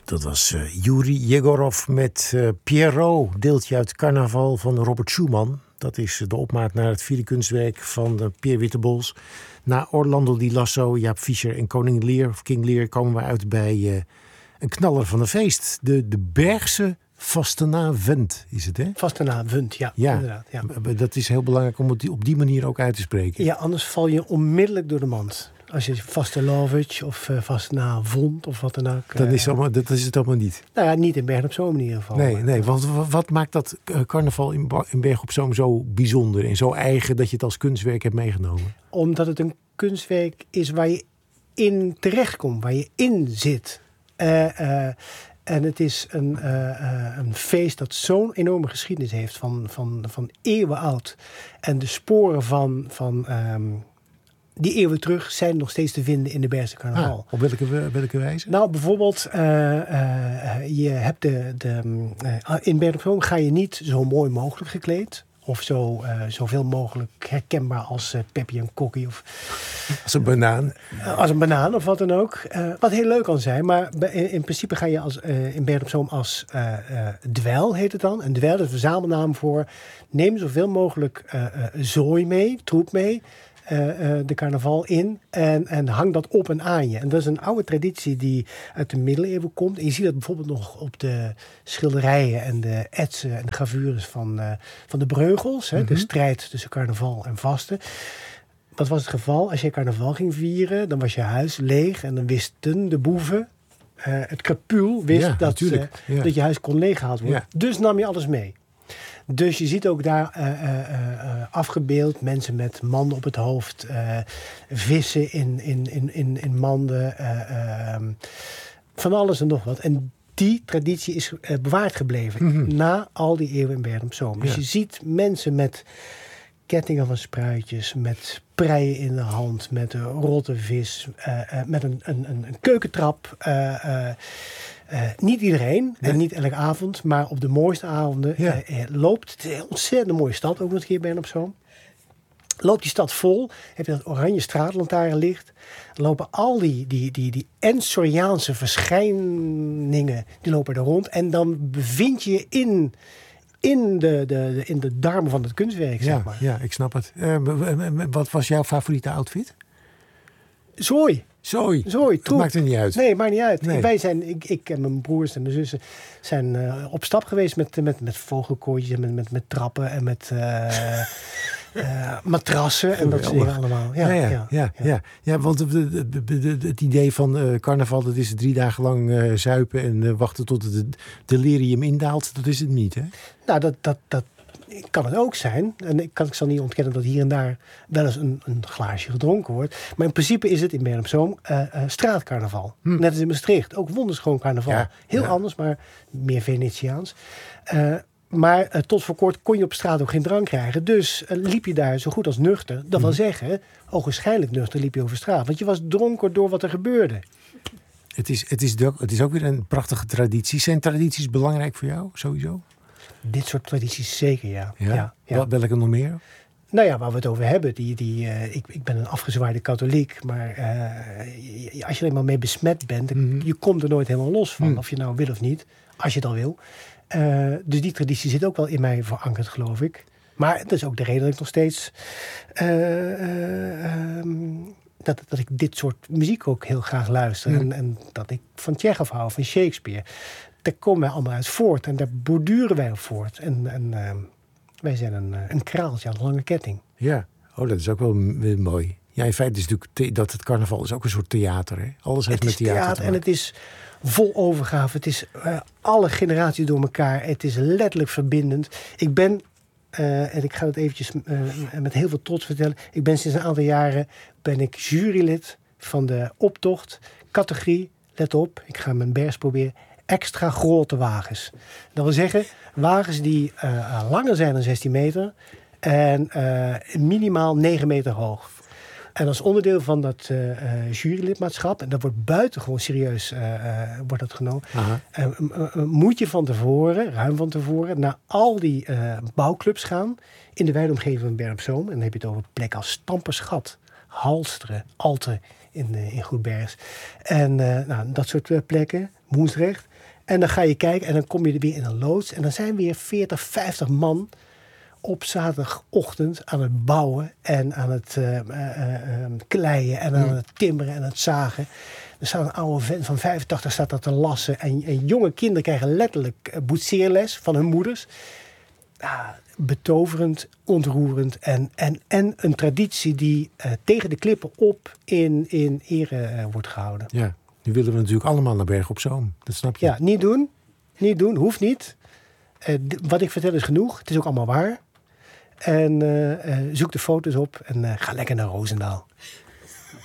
Dat was Yuri Yegorov met Pierrot, deeltje uit Carnaval van Robert Schumann. Dat is de opmaat naar het vierde kunstwerk van Peer Wittebols. Na Orlando di Lasso, Jaap Fischer en Koning Lear, of King Lear, komen we uit bij een knaller van een feest. De Bergse Vastenavond is het, hè? Vastenavond, ja, inderdaad. Ja. Dat is heel belangrijk om het op die manier ook uit te spreken. Ja, anders val je onmiddellijk door de mand. Als je Vastelovich of Vastenavond of wat dan ook. Dat is het allemaal niet. Nou ja, niet in Bergen op Zoom in ieder geval. Nee, want wat maakt dat carnaval in Bergen op Zoom zo bijzonder en zo eigen dat je het als kunstwerk hebt meegenomen? Omdat het een kunstwerk is waar je in terechtkomt, waar je in zit. En het is een feest dat zo'n enorme geschiedenis heeft van eeuwen oud. En de sporen van die eeuwen terug zijn nog steeds te vinden in de Bergse carnaval. Op welke wijze? Nou, bijvoorbeeld, je hebt in Bergen op Zoom ga je niet zo mooi mogelijk gekleed. Of zoveel mogelijk herkenbaar als Peppy en Kokkie. Of als een banaan. Als een banaan of wat dan ook. Wat heel leuk kan zijn. Maar in principe ga je in Bergen op Zoom als dweil, heet het dan. En dweil is een verzamelnaam voor neem zoveel mogelijk zooi mee, troep mee. De carnaval in en hang dat op en aan je. En dat is een oude traditie die uit de middeleeuwen komt. En je ziet dat bijvoorbeeld nog op de schilderijen en de etsen en de gravures van de Breugels. Mm-hmm. De strijd tussen carnaval en vasten. Wat was het geval? Als je carnaval ging vieren, dan was je huis leeg en dan wisten de boeven, het krapul wist dat je huis kon leeggehaald worden. Ja. Dus nam je alles mee. Dus je ziet ook daar afgebeeld mensen met manden op het hoofd, vissen in manden, van alles en nog wat. En die traditie is bewaard gebleven na al die eeuwen in Bergen op Zoom. Dus je ziet mensen met kettingen van spruitjes, met preien in de hand, met een rotte vis, met een keukentrap. Niet iedereen en niet elke avond, maar op de mooiste avonden loopt. Het is een ontzettend mooie stad, ook nog een keer Bergen op Zoom. Loopt die stad vol, heb je dat oranje straatlantaarnlicht. Lopen al die Ensoriaanse verschijningen, die lopen er rond. En dan bevind je in de darmen van het kunstwerk, zeg maar. Ja, ik snap het. Wat was jouw favoriete outfit? Zooi, dat maakt er niet uit. Nee, maakt niet uit. Nee. Ik en mijn broers en mijn zussen zijn op stap geweest met vogelkooitjes en met trappen en met matrassen en dat soort dingen allemaal. Ja, want het idee van carnaval, dat is 3 dagen lang zuipen en wachten tot het delirium indaalt, dat is het niet, hè? Nou, dat kan het ook zijn. En ik zal niet ontkennen dat hier en daar wel eens een glaasje gedronken wordt. Maar in principe is het in Bergen op Zoom straatcarnaval. Net als in Maastricht. Ook wonderschoon carnaval. Ja, heel anders, maar meer Venetiaans. Maar tot voor kort kon je op straat ook geen drank krijgen. Dus liep je daar zo goed als nuchter. Dat wil zeggen, ogenschijnlijk nuchter liep je over straat. Want je was dronken door wat er gebeurde. Het is ook weer een prachtige traditie. Zijn tradities belangrijk voor jou, sowieso? Dit soort tradities zeker, ja. Welke nog meer? Nou ja, waar we het over hebben. Ik ben een afgezwaaide katholiek. Maar als je er eenmaal mee besmet bent, je komt er nooit helemaal los van. Of je nou wil of niet. Als je het al wil. Dus die traditie zit ook wel in mij verankerd, geloof ik. Maar dat is ook de reden dat ik nog steeds dat ik dit soort muziek ook heel graag luister. En dat ik van Tchekhov hou, van Shakespeare. Daar komen wij allemaal uit voort. En daar borduren wij op voort. En wij zijn een kraaltje aan een lange ketting. Ja, dat is ook wel mooi. Ja, in feite is natuurlijk dat het carnaval is ook een soort theater. Hè? Alles heeft met theater te maken. En het is vol overgave. Het is alle generaties door elkaar. Het is letterlijk verbindend. Ik ben, en ik ga het eventjes met heel veel trots vertellen. Ik ben sinds een aantal jaren jurylid van de optocht. Categorie, let op, ik ga mijn best proberen. Extra grote wagens. Dat wil zeggen, wagens die langer zijn dan 16 meter en minimaal 9 meter hoog. En als onderdeel van dat jurylidmaatschap, en dat wordt buitengewoon serieus wordt dat genomen, moet je van tevoren, ruim van tevoren, naar al die bouwclubs gaan in de wijde omgeving van Bergen op Zoom. En dan heb je het over plekken als Stamperschat, Halsteren, Alten in Goedbergs. En dat soort plekken. Moensrecht. En dan ga je kijken en dan kom je er weer in een loods. En dan zijn weer 40, 50 man op zaterdagochtend aan het bouwen en aan het kleien en aan het timmeren en het zagen. Er staat een oude vent van 85 staat dat te lassen. En jonge kinderen krijgen letterlijk boetseerles van hun moeders. Betoverend, ontroerend en een traditie die tegen de klippen op in ere wordt gehouden. Ja, nu willen we natuurlijk allemaal naar Bergen op Zoom. Dat snap je. Ja, niet doen, hoeft niet. Wat ik vertel is genoeg. Het is ook allemaal waar. En zoek de foto's op en ga lekker naar Roosendaal.